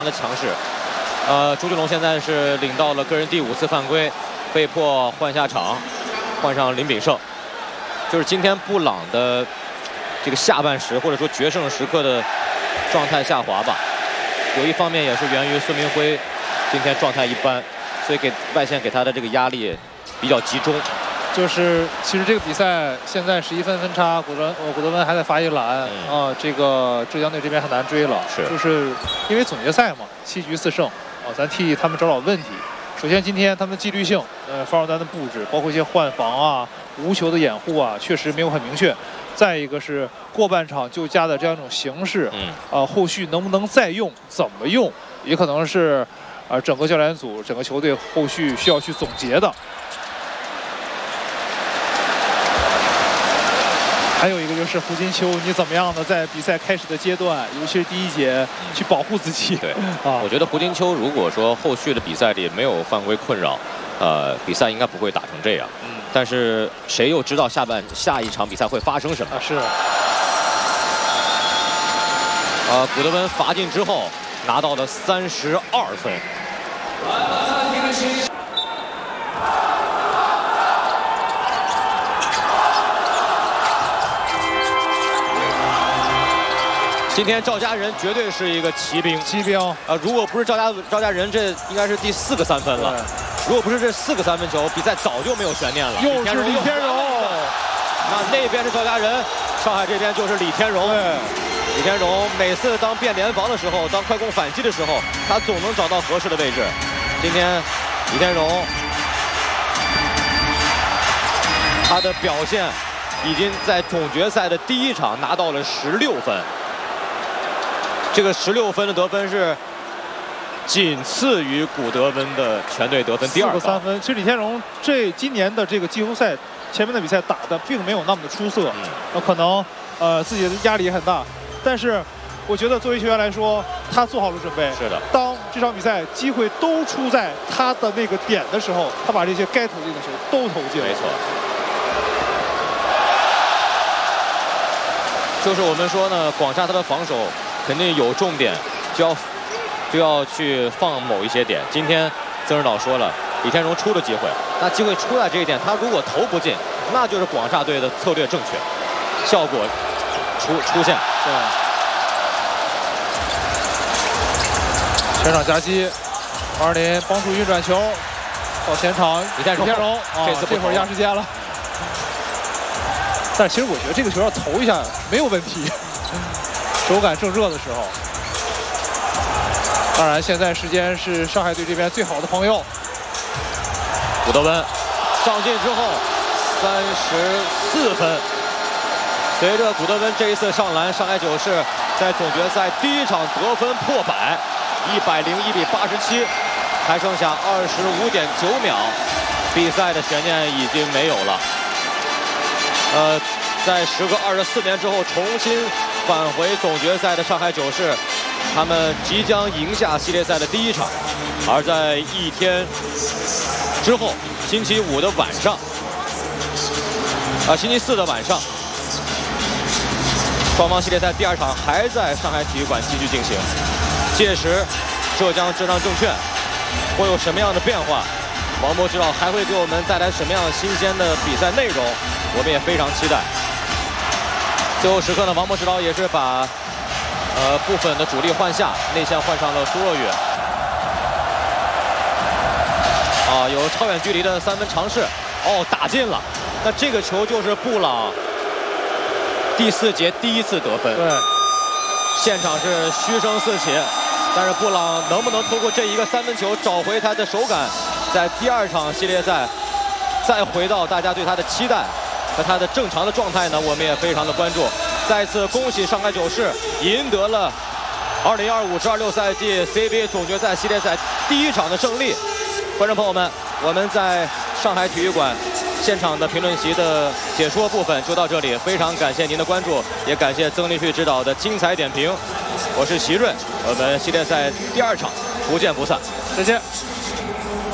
的强势。朱俊龙现在是领到了个人第5次犯规，被迫换下场，换上林炳胜。就是今天布朗的这个下半时或者说决胜时刻的状态下滑吧。有一方面也是源于孙铭徽今天状态一般，所以给外线给他的这个压力比较集中。 就是其实这个比赛现在11分分差，古德温还在罚一篮啊，这个浙江队这边很难追了。 是， 就是因为总决赛嘛，7局4胜啊，咱替他们找找问题。首先今天他们的纪律性，防守端的布置，包括一些换防啊、无球的掩护啊，确实没有很明确。再一个是过半场就加的这样一种形式，后续能不能再用，怎么用，也可能是整个教练组、整个球队后续需要去总结的。还有一个就是胡金秋，你怎么样呢？在比赛开始的阶段，尤其是第1节，去保护自己。 对啊，我觉得胡金秋如果说后续的比赛里没有犯规困扰，比赛应该不会打成这样。但是谁又知道下一场比赛会发生什么？ 是。 古德温罚进之后拿到了32分。今天赵家人绝对是一个骑兵。如果不是赵家人，这应该是第4个3分了。如果不是这4个3分球，比赛早就没有悬念了。 又是李天荣。 那边是赵家人，上海这边就是李天荣。李天荣每次当变联防的时候，当快攻反击的时候，他总能找到合适的位置。今天李天荣他的表现已经在总决赛的第1场拿到了16分。这个16分的得分是仅次于古德温的全队得分第2高。 3分。其实李天荣今年的这个季后赛前面的比赛打的并没有那么的出色，可能自己的压力也很大。但是我觉得作为球员来说，他做好了准备。 是的。当这场比赛机会都出在他的那个点的时候，他把这些该投进的球都投进了。 没错。就是我们说呢，广厦他的防守肯定有重点，就要去放某一些点。今天曾指导说了，李天荣出了机会，那机会出在这一点，他如果投不进，那就是广厦队的策略正确，效果出现。 对。前场夹击，王二林帮助运转球到前场， 李天荣这会儿压时间了。但其实我觉得这个球要投一下没有问题，手感正热的时候。当然，现在时间是上海队这边最好的朋友。 古德温上进之后34分。随着古德温这一次上篮，上海九市在总决赛第1场得分破100，101比87，还剩下25.9秒，比赛的悬念已经没有了。在时隔24年之后重新返回总决赛的上海九市，他们即将赢下系列赛的第1场。而在1天之后，星期5的晚上，星期4的晚上，双方系列赛第2场还在上海体育馆继续进行。届时，浙江浙商证券会有什么样的变化？王博指导还会给我们带来什么样新鲜的比赛内容？我们也非常期待。最后时刻呢，王博指导也是把部分的主力换下，内线换上了苏若雨。有超远距离的3分尝试，打进了。那这个球就是布朗第4节第1次得分。 对， 现场是嘘声四起，但是布朗能不能通过这一个3分球找回他的手感，在第2场系列赛再回到大家对他的期待和他的正常的状态呢？我们也非常的关注。再次恭喜上海九市赢得了2025-26赛季 CBA 总决赛系列赛第1场的胜利。观众朋友们，我们在上海体育馆现场的评论席的解说部分就到这里，非常感谢您的关注，也感谢曾立旭指导的精彩点评。我是席润，我们系列赛第2场不见不散， 再见。